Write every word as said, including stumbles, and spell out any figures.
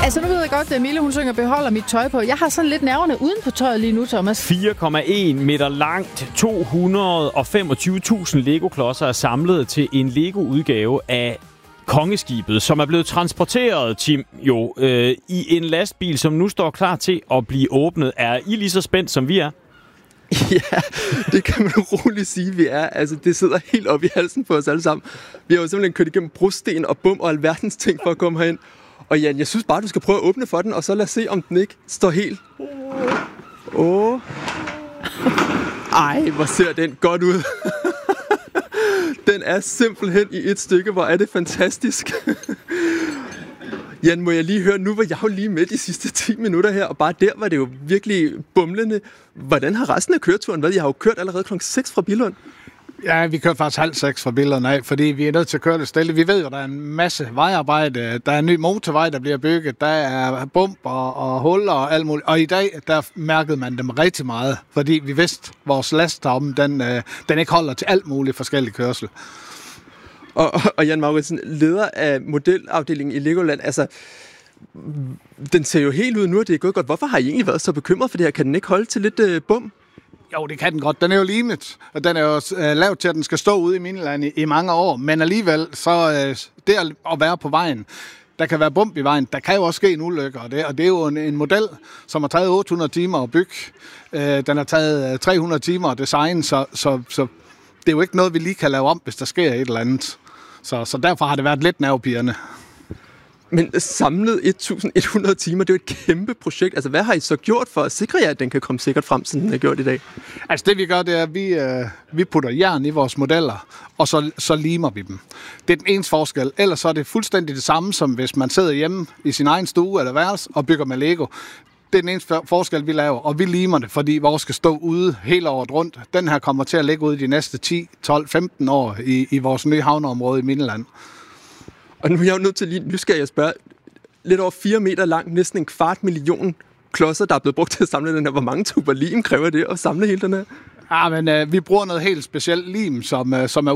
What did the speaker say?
Altså, nu ved jeg godt, at Mille, hun synger beholder mit tøj på. Jeg har sådan lidt nerverne uden på tøjet lige nu, Thomas. fire komma en meter langt, to hundrede og femogtyve tusind Lego-klodser er samlet til en Lego-udgave af Kongeskibet, som er blevet transporteret, Tim, jo, øh, i en lastbil, som nu står klar til at blive åbnet. Er I lige så spændt, som vi er? Ja, det kan man roligt sige, vi er. Altså, det sidder helt op i halsen på os alle sammen. Vi har jo simpelthen kørt igennem brosten og bum og alverdens ting for at komme herind. Og Jan, jeg synes bare, du skal prøve at åbne for den, og så lad os se, om den ikke står helt. Åh. Oh. Ej, hvor ser den godt ud. Den er simpelthen i et stykke. Hvor er det fantastisk. Jan, må jeg lige høre, nu var jeg jo lige med de sidste ti minutter her, og bare der var det jo virkelig bumlende. Hvordan har resten af køreturen været? Jeg har jo kørt allerede klokken seks fra Billund. Ja, vi kørte faktisk halv seks fra Billund af, fordi vi er nødt til at køre det stille. Vi ved jo, der er en masse vejarbejde. Der er en ny motorvej, der bliver bygget. Der er bump og, og huller og alt muligt. Og i dag, der mærkede man dem rigtig meget, fordi vi vidste, at vores lasttoppen, den, den ikke holder til alt muligt forskellig kørsel. Og, og, og Jan Mauritsen, leder af modelafdelingen i Legoland, altså, den ser jo helt ud nu, og det er gået godt. Hvorfor har I egentlig været så bekymret for det her? Kan den ikke holde til lidt øh, bum? Jo, det kan den godt. Den er jo limet, og den er jo øh, lavet til, at den skal stå ude i Miniland i, i mange år. Men alligevel, så øh, det at være på vejen, der kan være bump i vejen. Der kan jo også ske en ulykke, og det, og det er jo en, en model, som har taget otte hundrede timer at bygge. Øh, den har taget øh, tre hundrede timer at designe, så, så, så det er jo ikke noget, vi lige kan lave om, hvis der sker et eller andet. Så, så derfor har det været lidt nervepirrende. Men samlet et hundrede timer, det er jo et kæmpe projekt. Altså, hvad har I så gjort for at sikre jer, at den kan komme sikkert frem, som den er gjort i dag? Altså, det vi gør, det er, at vi, øh, vi putter jern i vores modeller, og så, så limer vi dem. Det er den eneste forskel. Ellers så er det fuldstændig det samme, som hvis man sidder hjemme i sin egen stue eller værelse og bygger med Lego. Det er den eneste forskel, vi laver, og vi limer det, fordi vores skal stå ude hele året rundt. Den her kommer til at ligge ude de næste ti, tolv, femten år i, i vores nye havneområde i Miniland. Og nu er jeg jo nødt til lige nysgerrig at spørge, lidt over fire meter lang, næsten en kvart million klodser, der er blevet brugt til at samle den her. Hvor mange tuber lim kræver det at samle hele den her? Ja, men øh, vi bruger noget helt specielt lim, som, øh, som er